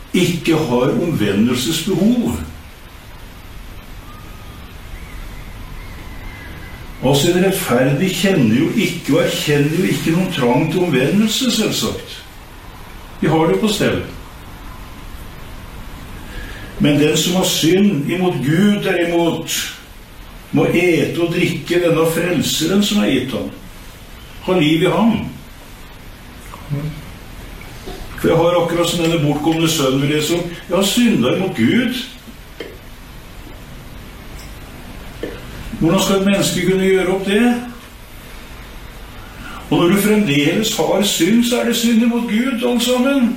ikke har omvendelsesbehov. Altså en rettferdig kjenner jo ikke og erkjenner jo ikke noen trang til omvendelse, selvsagt. Vi har det på stell. Men den som har synd imot Gud, derimot, må ete og drikke denne frelseren som er gitt ham. Ha liv i ham. For jeg har akkurat som denne bortkomne sønnen vil lese om. Jeg har syndet mot Gud. Hvordan skal et menneske kunne gjøre opp det? Og når du fremdeles har synd, så er det synd imot Gud, alle sammen.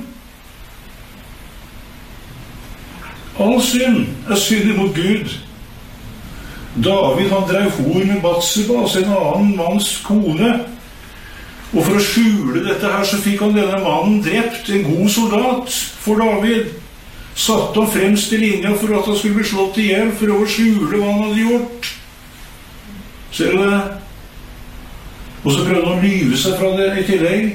All synd er synd imot Gud. David, han drev hor med Batseba, altså en annen manns kone. Og for å skjule dette her, så fikk han denne mannen drept, en god soldat for David. Satte han fremst i linja for at han skulle bli slått ihjel, for å skjule hva han hadde gjort. Ser du det? Og så prøvde han å lyve seg fra det i tillegg.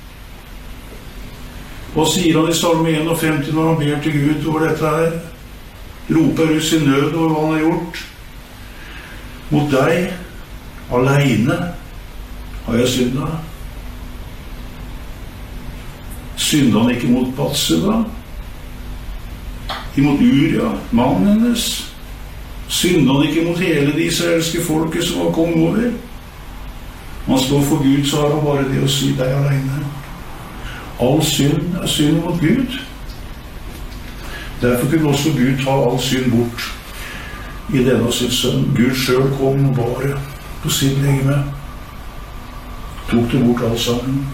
Hva sier han i Salme 51 når han ber til Gud over dette her? Roper ut sin nød over hva han har gjort. Mot deg, alene, har jeg syndet. Syndet han ikke mot Batseba? Imot Uria, mannen hennes? Syndet han ikke mot hele de israelske folket som var kommet over? Man står for Gud, så har han bare det å si deg alene. All synd er synd mot Gud. Derfor kunne også Gud ta all synd bort i denne sin sønn. Gud selv kom og bare på sin legeme. Tok det bort alt sammen.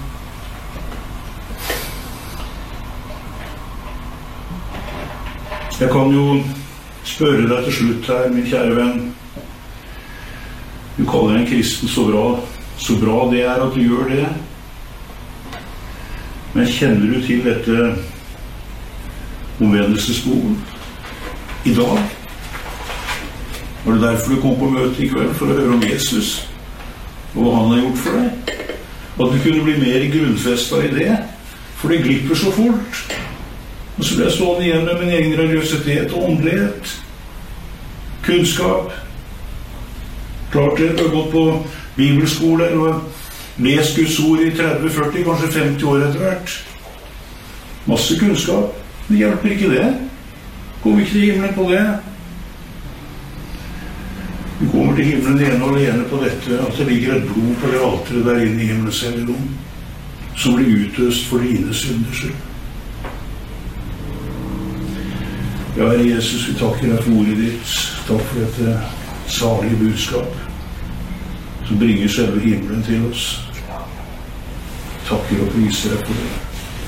Jeg kan jo spørre deg til slutt her, min kjære venn. Du kaller en kristen så bra. Så bra det er at du gjør det. Men kjenner du til dette omvendelsesbehovet i dag? Var det derfor du kom på møte i kveld, for å høre om Jesus og hva han har gjort for deg? At du kunne bli mer grunnfestet i det, for det glipper så fort. Og så ble jeg stående igjen med min egen religiøsitet og åndelighet, kunnskap. Klart det, du har gått på bibelskole og lest Guds ord i 30, 40, kanskje 50 år etter hvert. Masse kunnskap. Det hjelper ikke det. Kommer ikke til himmelen på det. Du kommer til himmelen ene og alene på dette, at det ligger et blod på det alteret der inne i himmelens helligdom, som blir utøst for dine synders skyld. Ja, Herre Jesus, vi takker deg for ordet ditt. Takk for dette salige budskap som bringer selve himmelen til oss. Takker og priser deg for det.